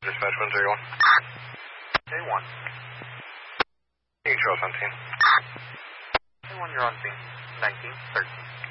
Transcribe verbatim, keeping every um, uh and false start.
Dispatch one three one. Day one. You can show us on scene. Day one, you're on scene. nineteen thirteen.